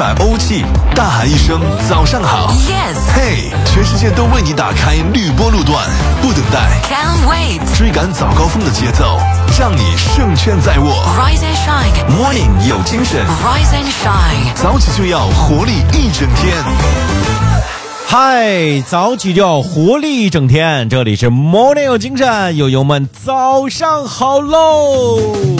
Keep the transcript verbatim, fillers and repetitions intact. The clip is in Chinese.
满欧气，大喊一声早上好。 Yes， 嘿，全世界都为你打开绿波路段，不等待 Can't wait， 追赶早高峰的节奏，让你胜券在握。 Rise and shine， Morning 有精神， Rise and shine， 早起就要活力一整天。 嗨，早起就要活力一整天，这里是 Morning 有精神，友友们早上好喽。